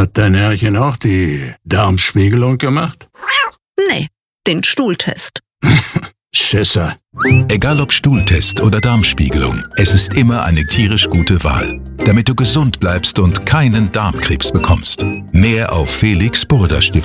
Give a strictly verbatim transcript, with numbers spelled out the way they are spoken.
Hat dein Herrchen auch die Darmspiegelung gemacht? Nee, den Stuhltest. Schisser. Egal ob Stuhltest oder Darmspiegelung, es ist immer eine tierisch gute Wahl, damit du gesund bleibst und keinen Darmkrebs bekommst. Mehr auf Felix Burda Stiftung.